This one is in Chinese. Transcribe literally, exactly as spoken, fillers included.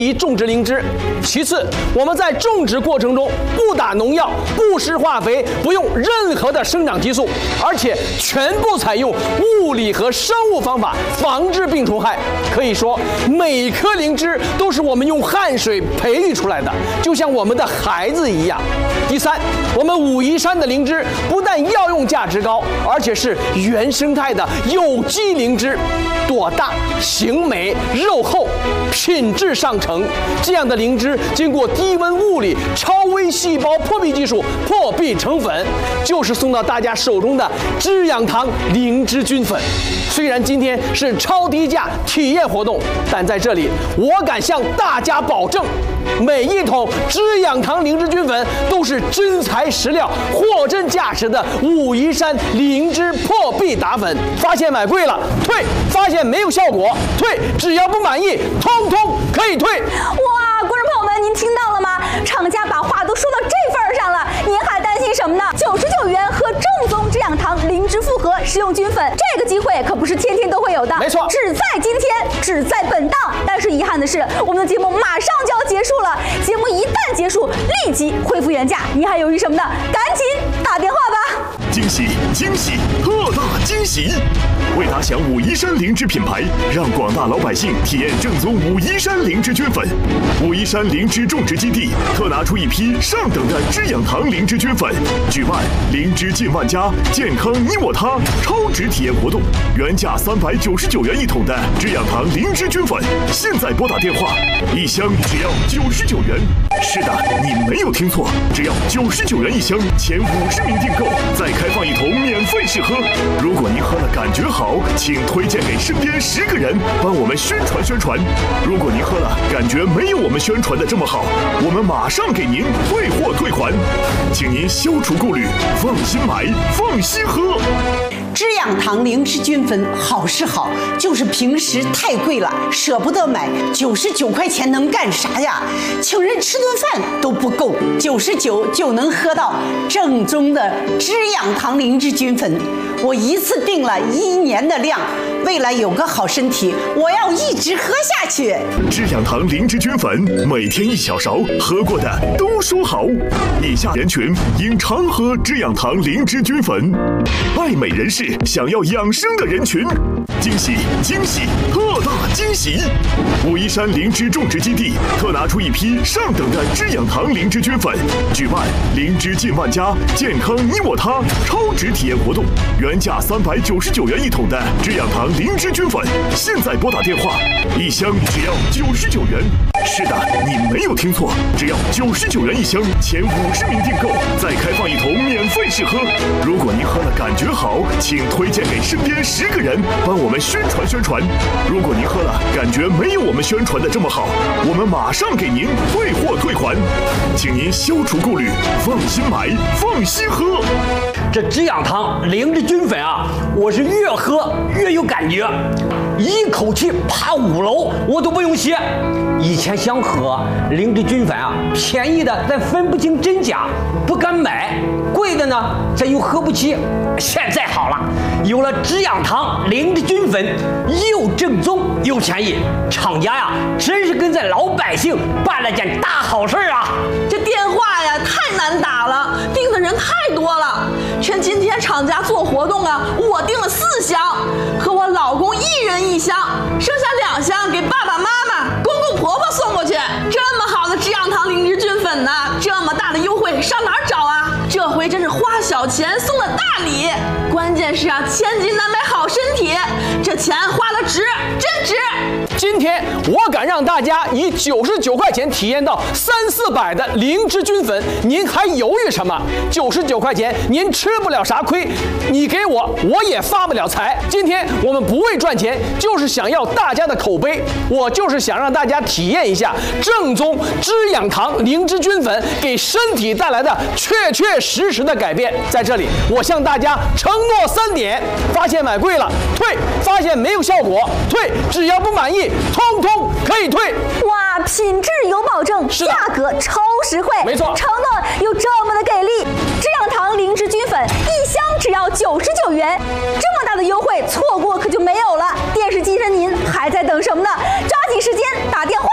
宜种植灵芝。其次，我们在种植过程中不打农药、不施化肥，不用任何的生长激素，而且全部采用物理和生物方法防治病虫害。可以说，每一颗灵芝都是我们用汗水培育出来的，就像我们的孩子一样。第三，我们武夷山的灵芝不但药用价值高，而且是原生态的有机灵芝，朵大、形美、肉厚，品质上乘。这样的灵芝经过低温物理、超微细胞破壁技术破壁成粉，就是送到大家手中的知养堂灵芝菌粉。虽然今天是超低价体验活动，但在这里我敢向大家保证，每一桶知养堂灵芝菌粉都是真材实料、货真价实的武夷山灵芝破壁打粉。发现买贵了退，发现没有效果退，只要不满意，通通可以退。 哇，观众朋友们，您听到了吗？厂家把话都说到这份儿上了，您还担心什么呢？九十九元喝正宗知养堂灵芝复合食用菌粉，这个机会可不是天天都会有的， 没错， 只在今天，只在本档。但是遗憾的是，我们的节目马上就要结束了，节目一旦结束，立即恢复原价，您还犹豫什么呢？赶紧打电话吧！ 惊喜惊喜，特大惊喜！为打响武夷山灵芝品牌，让广大老百姓体验正宗武夷山灵芝菌粉。武夷山灵芝种植基地特拿出一批上等的知养堂灵芝菌粉，举办灵芝进万家，健康你我他超值体验活动，原价三百九十九元一桶的知养堂灵芝菌粉，现在拨打电话，一箱只要九十九元。是的，你没有听错，只要九十九元一箱，前五十名订购再开放一桶免费试喝。如果您喝了感觉好，请推荐给身边十个人，帮我们宣传宣传。如果您喝了感觉没有我们宣传的这么好，我们马上给您退货退款，请您消除顾虑，放心买，放心喝。 知养堂灵芝菌粉好是好，就是平时太贵了，舍不得买。九十九块钱能干啥呀？请人吃顿饭都不够，九十九就能喝到正宗的知养堂灵芝菌粉。我一次订了一年的量，为了有个好身体，我要一直喝下去。 知养堂灵芝菌粉，每天一小勺，喝过的都说好。以下人群应常喝知养堂灵芝菌粉：爱美人士，想要养生的人群。惊喜惊喜，特大惊喜！武夷山灵芝种植基地特拿出一批上等的知养堂灵芝菌粉，举办灵芝进万家，健康你我他超值体验活动，原价三百九十九元一桶的知养堂灵芝菌粉，现在拨打电话，一箱只要九十九元。是的，你没有听错，只要九十九元一箱，前五十名订购再开放一桶免费试喝。如果您喝了感觉好，请推荐给身边十个人，帮我们宣传宣传。如果您喝了感觉没有我们宣传的这么好，我们马上给您退货退款，请您消除顾虑，放心买，放心喝。 这知养堂灵芝菌粉啊，我是越喝越有感觉，一口气爬五楼我都不用歇。以前想喝灵芝菌粉啊，便宜的咱分不清真假，不敢买；贵的呢，咱又喝不起。现在好了，有了知养堂灵芝菌粉，又正宗又便宜，厂家呀，真是跟咱老百姓办了件大好事啊！ 这电话呀太难打了，订的人太多了。趁今天厂家做活动啊，我订了四箱，和我老公一人一箱，剩下两箱给爸爸妈妈、公公婆婆送过去。这么好的知养堂灵芝菌粉呢，这么大的优惠上哪儿找啊？这回真是花小钱送了大礼，关键是啊，千金难买好身体，这钱花的值，真值。 今天我敢让大家以九十九块钱体验到三四百的灵芝菌粉，您还犹豫什么？九十九块钱您吃不了啥亏，你给我我也发不了财。今天我们不为赚钱，就是想要大家的口碑，我就是想让大家体验一下正宗知养堂灵芝菌粉给身体带来的确确实实的改变。在这里我向大家承诺三点：发现买贵了退，发现没有效果退，只要不满意通通可以退。 哇，品质有保证，价格超实惠， 没错， 承诺有这么的给力。知养堂灵芝菌粉一箱只要九十九元，这么大的优惠，错过可就没有了。电视机前您还在等什么呢？抓紧时间打电话